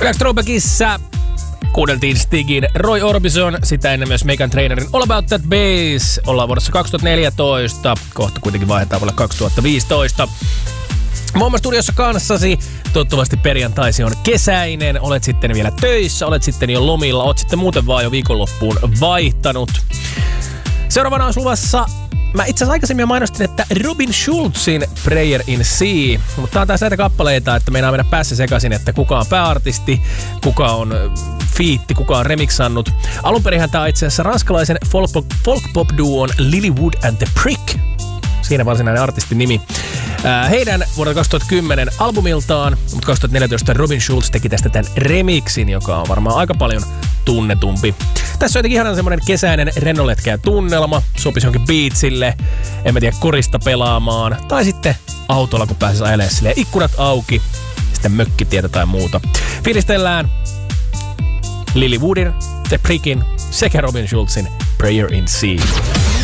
Throwbackissa kuunneltiin Stigin Roy Orbison, sitä ennen myös Meghan Trainerin All About That Bass. Ollaan vuodessa 2014, kohta kuitenkin vaihdetaan vuonna 2015. Muun studiossa kanssasi, toivottavasti perjantaisi on kesäinen, olet sitten vielä töissä, olet sitten jo lomilla, olet sitten muuten vaan jo viikonloppuun vaihtanut. Seuraavana on luvassa, mä itse asiassa aikaisemmin mainostin, että Robin Schulzin Prayer in Sea, mutta tää on taas näitä kappaleita, että meinaa mennä päässä sekaisin, että kuka on pääartisti, kuka on fiitti, kuka on remixannut. Alunperinhän tää on itse asiassa ranskalaisen folk-pop-duon Lilywood and the Prick. Siinä varsinainen artistin nimi. Heidän vuodelta 2010 albumiltaan, mutta 2014 Robin Schulz teki tästä tämän remixin, joka on varmaan aika paljon tunnetumpi. Tässä on jotenkin ihan semmoinen kesäinen rennoletkeä tunnelma, sopisi jonkin beatsille, en mä tiedä, korista pelaamaan, tai sitten autolla, kun pääsisi ajelemaan silleen ikkunat auki, sitten mökkitietä tai muuta. Fiilistellään Lilywoodin, The Prickin sekä Robin Schulzin Prayer in Sea.